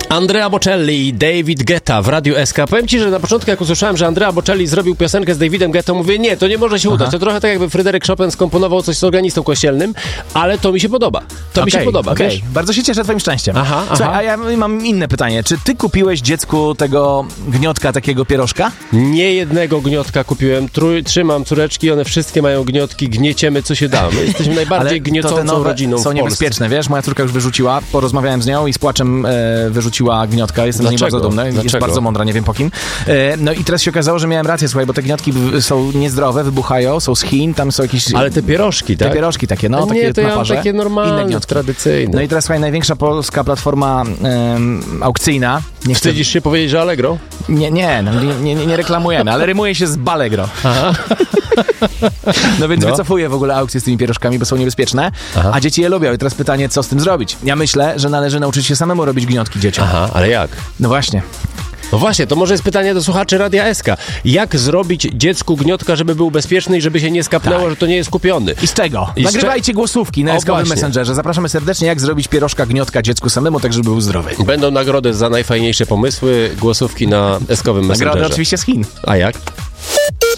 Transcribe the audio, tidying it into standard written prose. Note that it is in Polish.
Andrea Bocelli i David Guetta w Radiu SK. Powiem ci, że na początku jak usłyszałem, że Andrea Bocelli zrobił piosenkę z Davidem Guetta, mówię, nie, to nie może się udać. To trochę tak jakby Fryderyk Chopin skomponował coś z organistą kościelnym, ale to mi się podoba. To mi się podoba, wiesz? Bardzo się cieszę twoim szczęściem. Aha. Słuchaj, a ja mam inne pytanie. Czy ty kupiłeś dziecku tego gniotka, takiego pierożka? Nie jednego gniotka kupiłem. Trzymam córeczki, one wszystkie mają gniotki, gnieciemy co się da. My jesteśmy najbardziej gniecącą rodziną w są niebezpieczne, wiesz? Moja córka już wyrzuciła, porozmawiałem z nią i z płaczem wyrzuciła gniotka. Jestem z niej bardzo dumny. Jest bardzo mądra, nie wiem po kim. No i teraz się okazało, że miałem rację, słuchaj, bo te gnotki są niezdrowe, wybuchają, są z Chin, tam są jakieś... Ale te pierożki, tak? Te pierożki takie, no, takie nie, to na ja mam parze. takie normalne, tradycyjne. No i teraz, słuchaj, największa polska platforma aukcyjna. Wstydzisz się powiedzieć, że Allegro? Nie reklamujemy, ale rymuje się z Balegro. No więc wycofuję w ogóle aukcję z tymi pierożkami, bo są niebezpieczne, a dzieci je lubią. I teraz pytanie, co z tym zrobić? Ja myślę, że należy nauczyć się samemu robić gnotki dzieciom. Aha, ale jak? No właśnie. No właśnie, to może jest pytanie do słuchaczy Radia SK. Jak zrobić dziecku gniotka, żeby był bezpieczny i żeby się nie skapnęło, że to nie jest kupiony? I z czego? Nagrywajcie głosówki na SK-owym Messengerze. Zapraszamy serdecznie, jak zrobić pierożka gniotka dziecku samemu, tak żeby był zdrowy. Będą nagrody za najfajniejsze pomysły, głosówki na SK-owym Messengerze. Nagrody oczywiście z Chin. A jak?